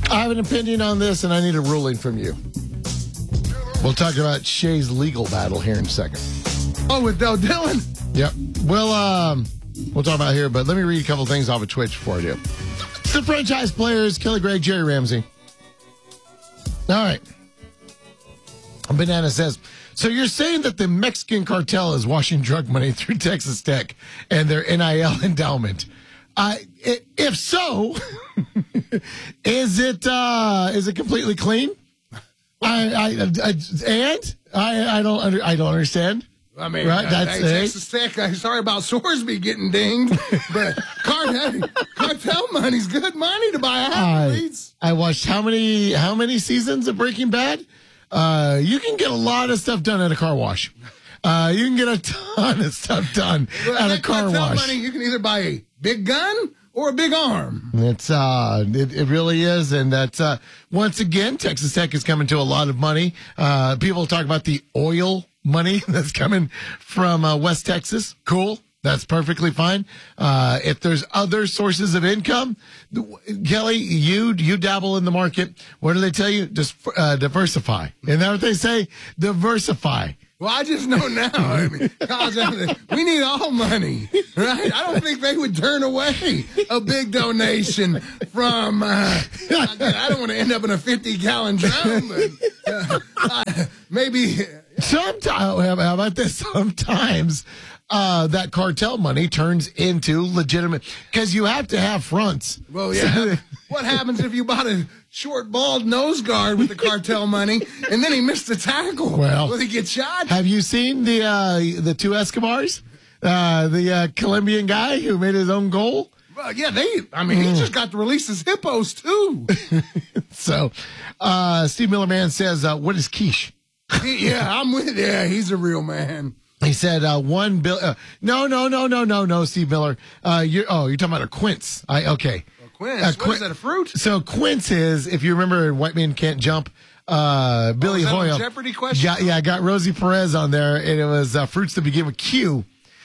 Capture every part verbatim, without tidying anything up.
I have an opinion on this, and I need a ruling from you. We'll talk about Shay's legal battle here in a second. Oh, with Del Dillon? Yep. Well, um, we'll talk about it here, but let me read a couple things off of Twitch before I do. It's the franchise players, Kelly Gregg, Jerry Ramsey. All right. Banana says, so you're saying that the Mexican cartel is washing drug money through Texas Tech and their N I L endowment. Uh, if so, is it uh, is it completely clean? I, I, I and I I don't under, I don't understand. I mean, right? uh, That's hey, Texas Tech. I'm sorry about Sorsby getting dinged, but cartel, cartel money's good money to buy athletes. I, I watched how many how many seasons of Breaking Bad? Uh, you can get a lot of stuff done at a car wash. Uh, you can get a ton of stuff done well, at a car wash. Money, you can either buy a big gun or a big arm. It's uh, it, it really is, and that's uh, once again, Texas Tech is coming to a lot of money. Uh, people talk about the oil money that's coming from uh, West Texas. Cool. That's perfectly fine. Uh, if there's other sources of income, Kelly, you you dabble in the market. What do they tell you? Just uh, diversify. Isn't that what they say? Diversify. Well, I just know now. I mean, college athletes, we need all money, right? I don't think they would turn away a big donation from. Uh, I don't want to end up in a fifty-gallon drum, but uh, uh, maybe. Sometimes, how about this? Sometimes uh, that cartel money turns into legitimate, because you have to have fronts. Well, yeah. What happens if you bought a short, bald nose guard with the cartel money, and then he missed the tackle? Well, will he get shot? Have you seen the uh, the two Escobars? Uh, the uh, Colombian guy who made his own goal? Well, yeah, they, I mean, he just got to release his hippos, too. So, uh, Steve Miller Man says, uh, what is quiche? Yeah, I'm with, yeah, he's a real man. He said, uh, one bill, uh, no, no, no, no, no, no, Steve Miller. Uh, you're, oh, you're talking about a quince. I, okay. A quince? Uh, what qu- is that, a fruit? So quince is, if you remember White Men Can't Jump, uh, Billy oh, is that Hoyle. a Jeopardy question? Got, yeah, I got Rosie Perez on there, and it was uh, fruits that begin with Q.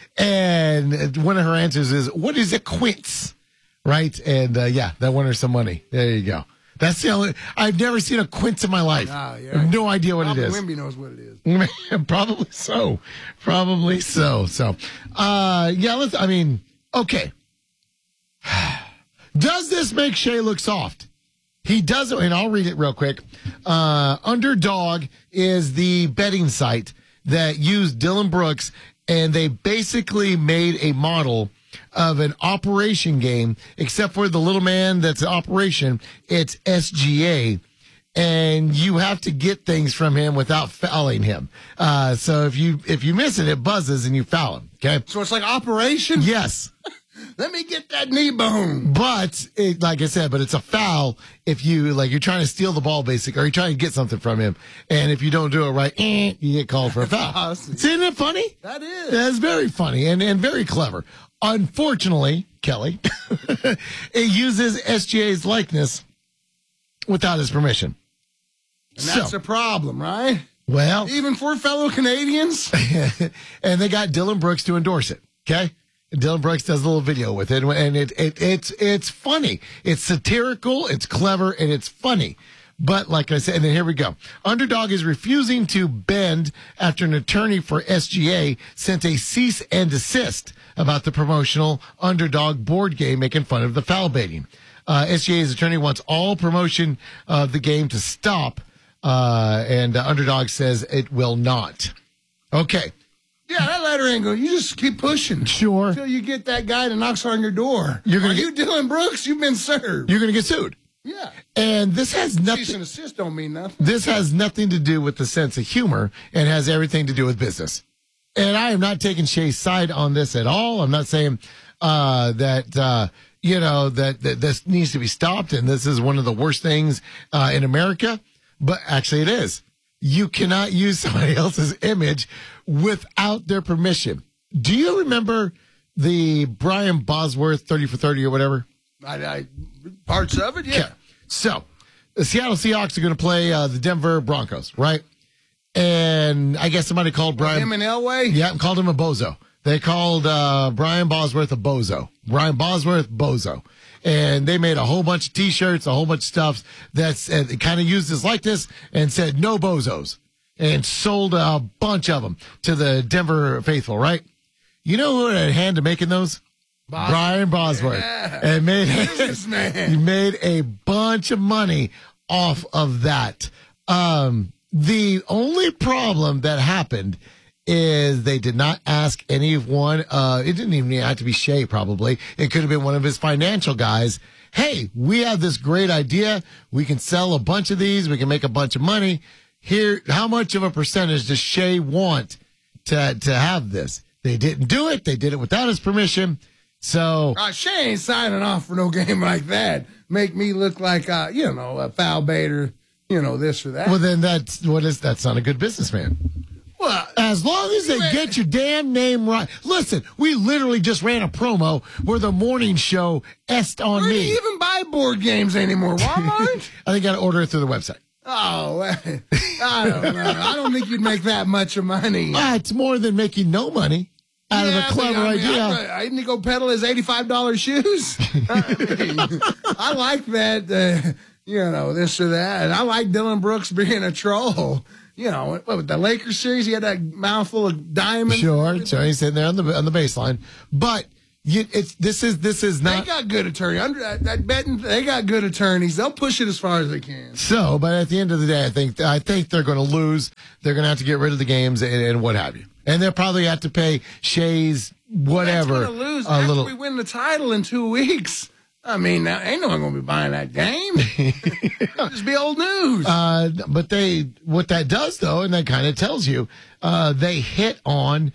And one of her answers is, what is a quince? Right? And, uh, yeah, that won her some money. There you go. That's the only, I've never seen a quince in my life. Ah, yeah. I have no idea what Probably it is. Wimby knows what it is. Probably so. Probably so. So, uh, yeah, let's, I mean, okay. Does this make Shea look soft? He doesn't, and I'll read it real quick. Uh, Underdog is the betting site that used Dylan Brooks, and they basically made a model of an operation game, except for the little man that's an operation. It's S G A, and you have to get things from him without fouling him. Uh, so if you if you miss it, it buzzes and you foul him. Okay. So it's like operation? Yes. Let me get that knee bone. But it, like I said, but it's a foul if you like you're trying to steal the ball, basically, or you're trying to get something from him, and if you don't do it right, eh, you get called for a foul. Awesome. Isn't it funny? That is. That's very funny and, and very clever. Unfortunately, Kelly, it uses S G A's likeness without his permission. And that's so, a problem, right? Well, even for fellow Canadians. And they got Dylan Brooks to endorse it. Okay. Dylan Brooks does a little video with it, and it, it it's it's funny. It's satirical, it's clever, and it's funny. But like I said, and then here we go. Underdog is refusing to bend after an attorney for S G A sent a cease and desist about the promotional Underdog board game making fun of the foul baiting. Uh, S G A's attorney wants all promotion of the game to stop, uh, and uh, Underdog says it will not. Okay. Yeah, that letter ain't going. You just keep pushing. Sure. Until you get that guy that knocks on your door. You're gonna Are get, you Dylan Brooks? You've been served. You're going to get sued. Yeah. And this has nothing. Cease and assist don't mean nothing. This has nothing to do with the sense of humor and has everything to do with business. And I am not taking Shay's side on this at all. I'm not saying uh, that, uh, you know, that, that this needs to be stopped and this is one of the worst things uh, in America. But actually it is. You cannot use somebody else's image without their permission. Do you remember the Brian Bosworth thirty for thirty or whatever? I, I parts of it, yeah. Okay. So the Seattle Seahawks are going to play uh, the Denver Broncos, right? And I guess somebody called Brian. Him and Elway? Yeah, called him a bozo. They called uh, Brian Bosworth a bozo. Brian Bosworth, bozo. and they made a whole bunch of T-shirts, a whole bunch of stuff that's uh, kind of used his likeness and said "No Bozos," and sold a bunch of them to the Denver faithful. Right? You know who had a hand to making those? Bos- Brian Bosworth, yeah. and made man. he made a bunch of money off of that. Um, the only problem that happened is they did not ask anyone. Uh, it didn't even have to be Shea, probably. It could have been one of his financial guys. Hey, we have this great idea. We can sell a bunch of these. We can make a bunch of money. Here, how much of a percentage does Shea want to, to have this? They didn't do it. They did it without his permission. So uh, Shea ain't signing off for no game like that. Make me look like, uh, you know, a foul baiter, you know, this or that. Well, then that's what is that's not a good businessman. Well, as long as they get your damn name right. Listen, we literally just ran a promo where the morning show est on where me. do you even buy board games anymore? Walmart? I think you got to order it through the website. Oh, I don't know. I don't think you'd make that much of money. Ah, it's more than making no money out yeah, of a clever I mean, idea. I, I didn't he go peddle his eighty-five dollars shoes? I, mean, I like that, uh, you know, this or that. And I like Dylan Brooks being a troll. You know, what, with the Lakers series, he had that mouthful of diamonds. Sure, so he's sitting there on the on the baseline. But you, it's this is this is not. They got good attorneys. I, I bet they got good attorneys. They'll push it as far as they can. So, but at the end of the day, I think I think they're going to lose. They're going to have to get rid of the games and, and what have you, and they'll probably have to pay Shea's whatever That's gonna lose a after little. we win the title in two weeks. I mean, now, ain't no one going to be buying that game. It'll just be old news. Uh, but they, what that does though, and that kind of tells you, uh, they hit on,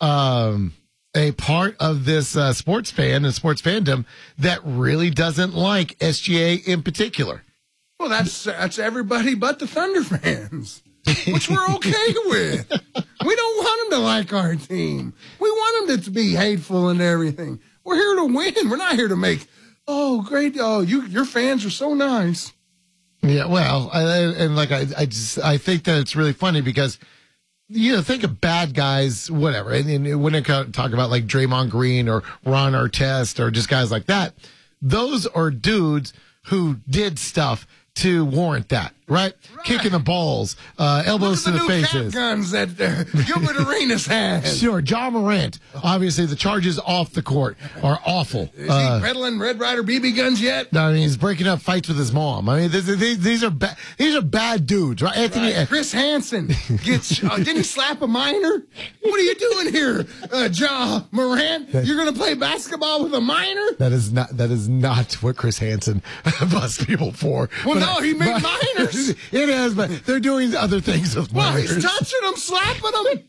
um, a part of this, uh, sports fan and sports fandom that really doesn't like S G A in particular. Well, that's, that's everybody but the Thunder fans, which we're okay with. We don't want them to like our team. We want them to be hateful and everything. We're here to win. We're not here to make, oh, great. Oh, you, your fans are so nice. Yeah, well, I, and like I, I just I think that it's really funny because you know think of bad guys, whatever, and, and when I talk about like Draymond Green or Ron Artest or just guys like that, those are dudes who did stuff to warrant that, right? right. Kicking the balls, uh, elbows to the, the faces. Guns that uh, Gilbert Arenas has. Sure, John Morant. Obviously, the charges off the court are awful. Is uh, he peddling Red Ryder B B guns yet? No, I mean he's breaking up fights with his mom. I mean these, these, these are bad. These are bad dudes, right? Anthony, right. Chris Hansen gets. Uh, didn't he slap a minor? What are you doing here, uh, John Morant? You're going to play basketball with a minor? That is not. That is not what Chris Hansen busts people for. Well, but, no, he made but, minors. It is, but they're doing other things with well, minors. He's touching them, slapping them.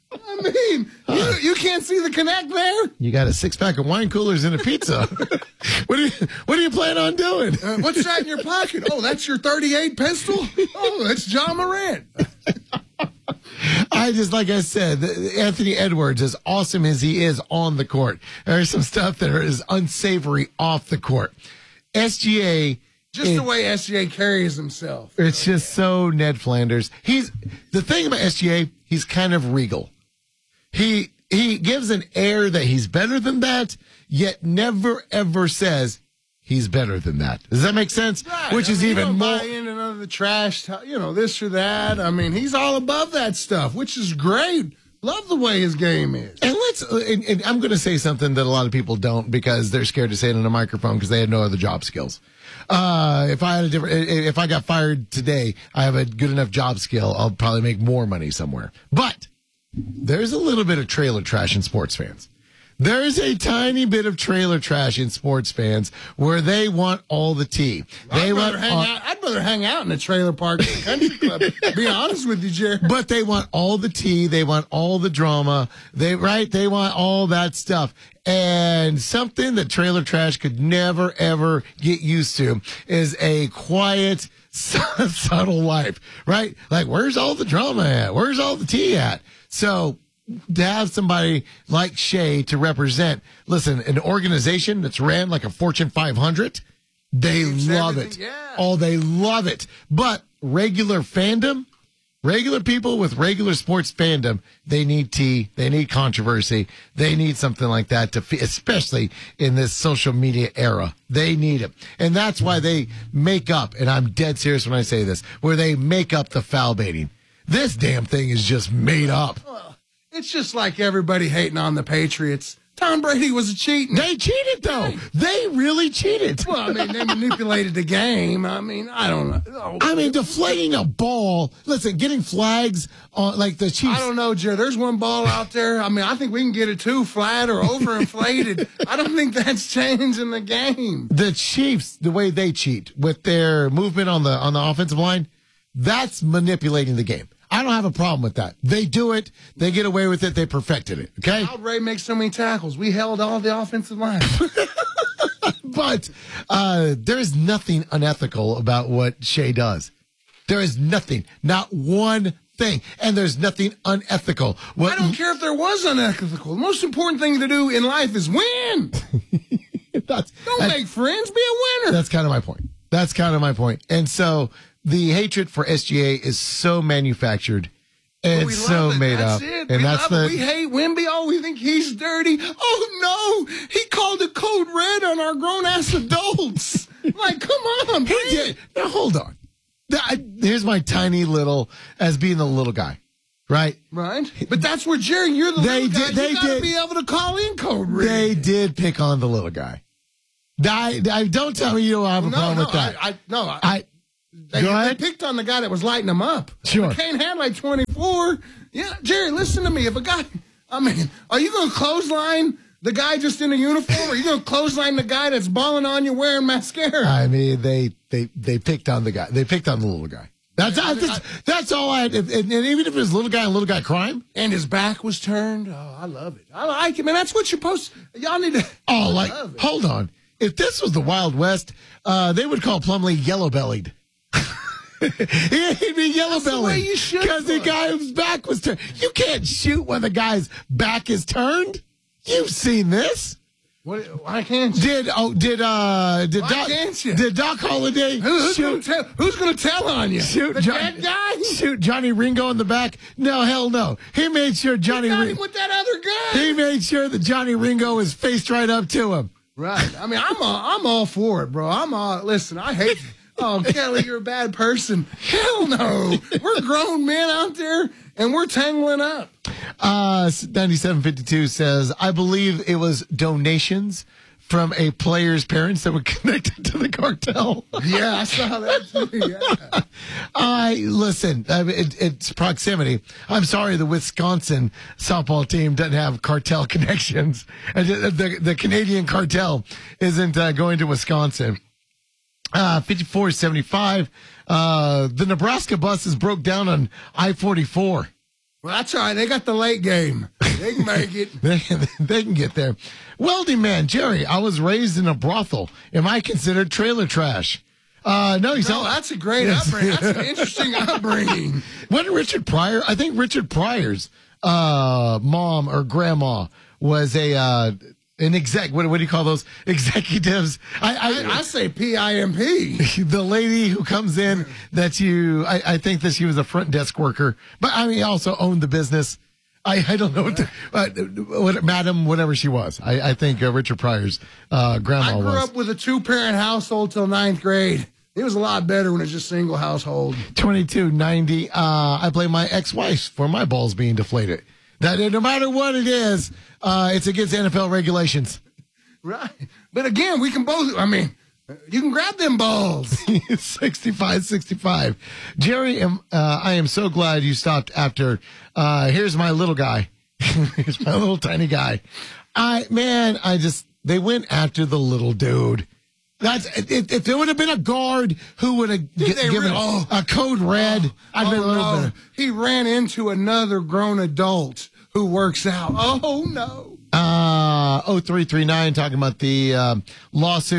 I mean, you, you can't see the connect there. You got a six pack of wine coolers and a pizza. what do you What do you plan on doing? Uh, what's that in your pocket? Oh, that's your thirty-eight pistol. Oh, that's John Morant. I just, like I said, Anthony Edwards, as awesome as he is on the court, there's some stuff that is unsavory off the court. S G A. Just it, the way S G A carries himself. It's just so Ned Flanders. He's the thing about S G A, he's kind of regal. He he gives an air that he's better than that, yet never ever says he's better than that. Does that make sense? Right. Which I is mean, even you don't more buy into none of the trash, you know, this or that. I mean, he's all above that stuff, which is great. Love the way his game is. And let's, and, and I'm going to say something that a lot of people don't because they're scared to say it on a microphone because they have no other job skills. Uh, if I had a different, if I got fired today, I have a good enough job skill. I'll probably make more money somewhere. But there's a little bit of trailer trash in sports fans. There's a tiny bit of trailer trash in sports fans where they want all the tea. They I'd, want rather hang all, out, I'd rather hang out in a trailer park at the country club. Be honest with you, Jared. But they want all the tea. They want all the drama. They right. They want all that stuff. And something that trailer trash could never ever get used to is a quiet, subtle life. Right? Like, where's all the drama at? Where's all the tea at? So to have somebody like Shea to represent, listen, an organization that's ran like a Fortune five hundred, they It's love it. yeah. Oh, they love it. But regular fandom, Regular people with regular sports fandom, they need tea, they need controversy, they need something like that to, fe- especially in this social media era. They need it. And that's why they make up, and I'm dead serious when I say this, where they make up the foul baiting. This damn thing is just made up. Well, it's just like everybody hating on the Patriots. Tom Brady was cheating. They cheated, though. They really cheated. Well, I mean, they manipulated the game. I mean, I don't know. I mean, deflating a ball. Listen, getting flags on, like the Chiefs. I don't know, Jerry. There's one ball out there. I mean, I think we can get it too flat or overinflated. I don't think that's changing the game. The Chiefs, the way they cheat with their movement on the on the offensive line, that's manipulating the game. I don't have a problem with that. They do it. They get away with it. They perfected it. Okay? How'd Ray make so many tackles? We held all the offensive line. But uh, there's nothing unethical about what Shea does. There is nothing. Not one thing. And there's nothing unethical. What, I don't care if there was unethical. The most important thing to do in life is win. that's, Don't that's, make friends. Be a winner. That's kind of my point. That's kind of my point. And so the hatred for S G A is so manufactured. And We it's love so it. made That's up. It. And we that's love the. it. We hate Wemby. Oh, we think he's dirty. Oh, no. He called the code red on our grown-ass adults. Like, come on, He Brady. did. Now, hold on. Th- I- Here's my tiny little, as being the little guy, right? Right? But that's where, Jerry, you're the They little guy. did- they you got to did. be able to call in code red. They did pick on the little guy. I, I, don't tell me you don't have a no, problem no, with that. I, I, no, I, I, they, go they ahead. picked on the guy that was lighting them up. Sure. McCain had like twenty-four. Yeah, Jerry, listen to me. If a guy, I mean, are you going to clothesline the guy just in a uniform? Or are you going to clothesline the guy that's balling on you wearing mascara? I mean, they, they, they picked on the guy. They picked on the little guy. That's that's, that's all I. And, and even if it was little guy and little guy crime, And his back was turned. Oh, I love it. I like it, man. That's what you're supposed. Y'all need to. oh, I like love it. hold on. If this was the Wild West, uh, they would call Plumlee yellow bellied. He'd be yellow the way bellied you should because the look. guy whose back was turned. You can't shoot when the guy's back is turned. You've seen this. What, why can't you? Did oh did uh did Why Doc can't you? did Doc Holliday Who, who's going shoot to tell? Who's going to tell on you? shoot the John- dead guy? shoot Johnny Ringo in the back? No, hell no. He made sure Johnny Got him Ringo. with that other guy. He made sure that Johnny Ringo was faced right up to him. Right. I mean, I'm all, I'm all for it, bro. I'm all. Listen, I hate. Oh, Kelly, you're a bad person. Hell no. We're grown men out there, and we're tangling up. Uh, ninety-seven fifty-two says, I believe it was donations from a player's parents that were connected to the cartel. Yeah, I saw that too. Yeah. I listen. I mean, it, it's proximity. I'm sorry, the Wisconsin softball team doesn't have cartel connections. And The, the, the Canadian cartel isn't uh, going to Wisconsin. Uh, fifty-four seventy-five. Uh, the Nebraska buses broke down on I forty-four. Well, that's all right. They got the late game. They can make it. They, they can get there. Welding man, Jerry, I was raised in a brothel. Am I considered trailer trash? Uh, no, he's No, not. that's a great Yes. upbringing. That's an interesting upbringing. When Richard Pryor, I think Richard Pryor's uh, mom or grandma was a uh, an exec. What, what do you call those executives? I, I, I say P I M P. the lady who comes in that you, I, I think that she was a front desk worker, but I mean, also owned the business. I, I don't know what, the, uh, what madam, whatever she was. I, I think uh, Richard Pryor's uh, grandma I grew was. up with a two-parent household till ninth grade. It was a lot better when it's just single household. twenty-two ninety. Uh, I blame my ex-wife for my balls being deflated. That no matter what it is, uh, it's against N F L regulations. Right. But again, we can both, I mean, you can grab them balls. sixty-five sixty-five. Jerry, um, uh, I am so glad you stopped after. Uh, here's my little guy. Here's my little tiny guy. I man, I just they went after the little dude. That's if, if there would have been a guard who would have g- they given really- oh. a code red, I'd Oh, been a little no. bit. He ran into another grown adult who works out. Oh, no. Uh, oh three three nine talking about the um, lawsuit.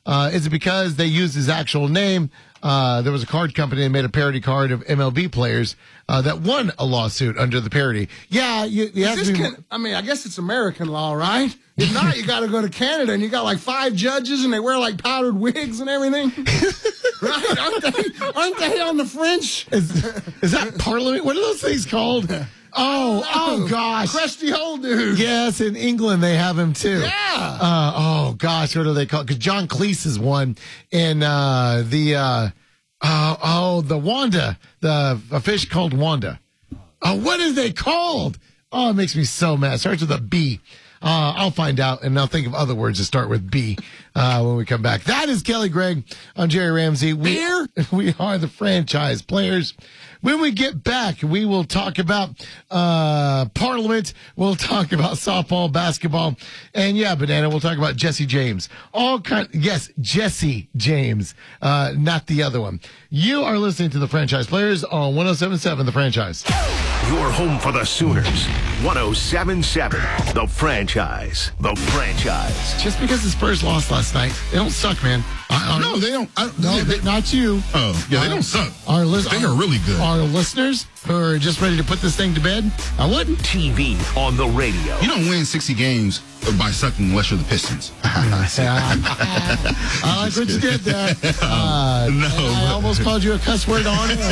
Uh, is it because they used his actual name? Uh, there was a card company that made a parody card of M L B players uh, that won a lawsuit under the parody. Yeah, you, you have to be. Can, I mean, I guess it's American law, right? If not, you got to go to Canada, and you got like five judges, and they wear like powdered wigs and everything. Right? Aren't they, aren't they on the French? Is, is that Parliament? What are those things called? Oh, oh gosh. Crusty old dude. Yes, in England they have him too. Yeah. Uh, oh gosh, what are they called? Because John Cleese is one in uh, the, uh, uh, oh, the Wanda, the a fish called Wanda. Oh, what are they called? Oh, it makes me so mad. It starts with a B. Uh, I'll find out, and I'll think of other words that start with B uh, when we come back. That is Kelly Gregg on Jerry Ramsey. We, Beer? we are the franchise players. When we get back, we will talk about uh, Parliament. We'll talk about softball, basketball, and yeah, Banana, we'll talk about Jesse James. All kind, yes, Jesse James, uh, not the other one. You are listening to the Franchise Players on one oh seven point seven The Franchise. Your home for the Sooners. one oh seven point seven The Franchise. The Franchise. Just because the Spurs lost last night, they don't suck, man. I, I, No, they don't. I, No, they, they, not you. Oh, yeah, they Uh, don't suck. Our lis- They are really good. Our listeners who are just ready to put this thing to bed, I wouldn't. T V on the radio. You don't win sixty games by sucking unless you're the Pistons. I like what you did there. Uh, No, I but- almost called you a cuss word on it.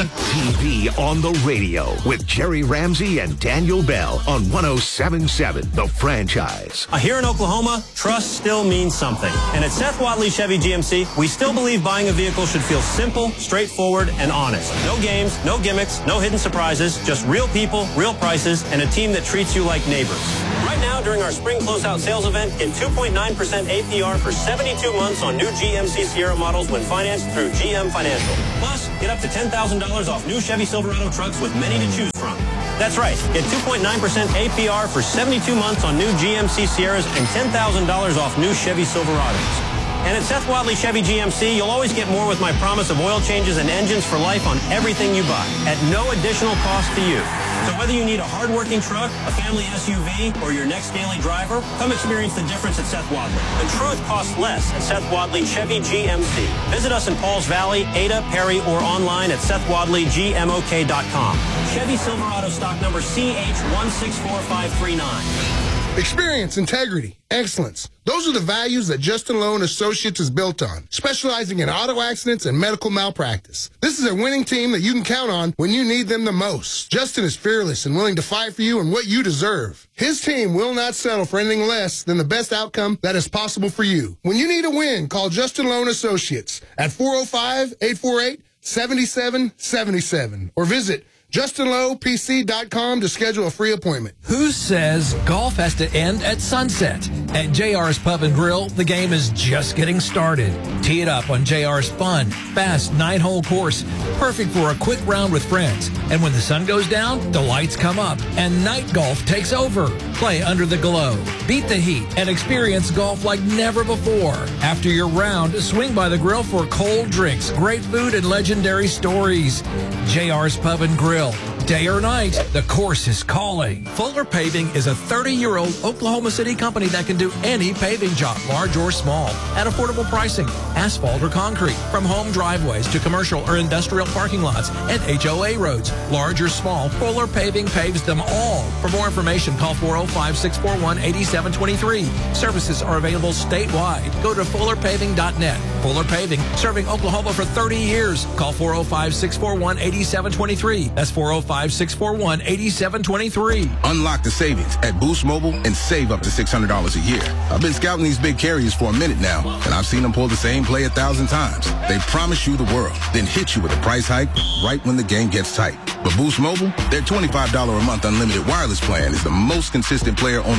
T V on the radio with Jerry Ramsey and Daniel Bell on one oh seven point seven The Franchise. Uh, Here in Oklahoma, trust still means something. And at Seth Wadley Chevy G M C, we still believe buying a vehicle should feel simple, straightforward, and honest. No games, no gimmicks, no hidden surprises, just real people, real prices, and a team that treats you like neighbors. Right now, during our spring closeout sales event, get two point nine percent A P R for seventy-two months on new G M C Sierra models when financed through G M Financial. Plus, get up to ten thousand dollars off new Chevy Silverado trucks with many to choose from. That's right. Get two point nine percent A P R for seventy-two months on new G M C Sierras and ten thousand dollars off new Chevy Silverados. And at Seth Wadley Chevy G M C, you'll always get more with my promise of oil changes and engines for life on everything you buy at no additional cost to you. So whether you need a hard-working truck, a family S U V, or your next daily driver, come experience the difference at Seth Wadley. The truth costs less at Seth Wadley Chevy G M C. Visit us in Pauls Valley, Ada, Perry, or online at seth wadley g m o k dot com. Chevy Silverado stock number C H one six four five three nine. Experience, integrity, excellence. Those are the values that Justin Lowe and Associates is built on, specializing in auto accidents and medical malpractice. This is a winning team that you can count on when you need them the most. Justin is fearless and willing to fight for you and what you deserve. His team will not settle for anything less than the best outcome that is possible for you. When you need a win, call Justin Lowe and Associates at four oh five, eight four eight, seven seven seven seven or visit justin lowe p c dot com to schedule a free appointment. Who says golf has to end at sunset? At J R's Pub and Grill, the game is just getting started. Tee it up on J R's fun, fast nine-hole course, perfect for a quick round with friends. And when the sun goes down, the lights come up, and night golf takes over. Play under the glow, beat the heat, and experience golf like never before. After your round, swing by the grill for cold drinks, great food, and legendary stories. J R's Pub and Grill. Day or night, the course is calling. Fuller Paving is a thirty-year-old Oklahoma City company that can do any paving job, large or small, at affordable pricing, asphalt or concrete, from home driveways to commercial or industrial parking lots and H O A roads. Large or small, Fuller Paving paves them all. For more information, call four oh five, six four one, eight seven two three. Services are available statewide. Go to fuller paving dot net. Fuller Paving, serving Oklahoma for thirty years. Call four oh five, six four one, eight seven two three. That's four oh five, six four one, eight seven two three. Unlock the savings at Boost Mobile and save up to six hundred dollars a year. I've been scouting these big carriers for a minute now, and I've seen them pull the same play a thousand times. They promise you the world, then hit you with a price hike right when the game gets tight. But Boost Mobile, their twenty-five dollars a month unlimited wireless plan is the most consistent player on